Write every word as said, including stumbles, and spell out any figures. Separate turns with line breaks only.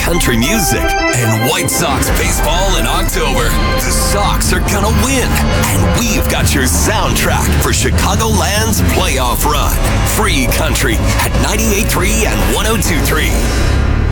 country music, and White Sox baseball in October. The Sox are gonna win, and we've got your soundtrack for Chicagoland's playoff run. Free country at ninety-eight point three and one oh two point three.